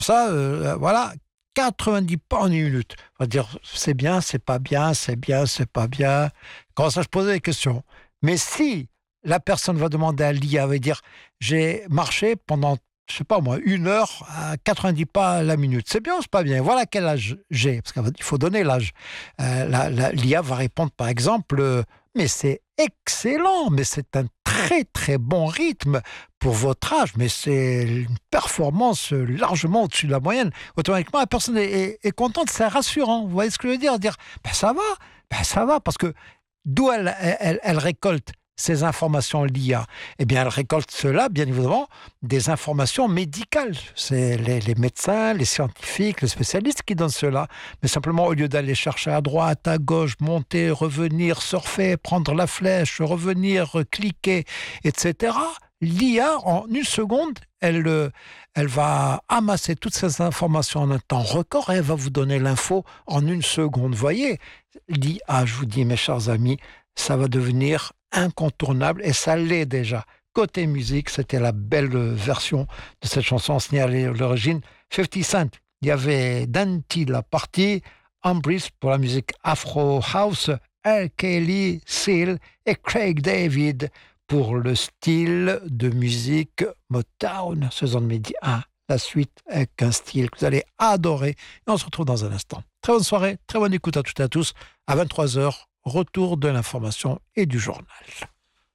Ça, voilà, 90 pas en une minute. On va dire, c'est bien, c'est pas bien, c'est bien, c'est pas bien. Commence à se poser des questions. Mais si la personne va demander à l'IA, va dire, j'ai marché pendant, je sais pas moi, 1 heure à 90 pas à la minute. C'est bien ou c'est pas bien? Voilà quel âge j'ai. Parce qu'il faut donner l'âge. L'IA va répondre, par exemple, mais c'est excellent, mais c'est un très très bon rythme pour votre âge, mais c'est une performance largement au-dessus de la moyenne. Automatiquement, la personne est contente, c'est rassurant. Vous voyez ce que je veux dire? Dire, ben ça va, parce que d'où elle récolte ces informations l'IA? Eh bien, elle récolte cela, bien évidemment, des informations médicales. C'est les médecins, les scientifiques, les spécialistes qui donnent cela. Mais simplement, au lieu d'aller chercher à droite, à gauche, monter, revenir, surfer, prendre la flèche, revenir, cliquer, etc., l'IA, en une seconde, elle va amasser toutes ces informations en un temps record et elle va vous donner l'info en une seconde. Vous voyez, l'IA, je vous dis, mes chers amis, ça va devenir incontournable et ça l'est déjà. Côté musique, c'était la belle version de cette chanson signée à l'origine 50 Cent. Il y avait Dante la partie, Humphries pour la musique Afro House, R. Kelly, Seal et Craig David pour le style de musique Motown. Ce Zone Midi 1, la suite avec un style que vous allez adorer. Et on se retrouve dans un instant. Très bonne soirée, très bonne écoute à toutes et à tous. À 23h, retour de l'information et du journal.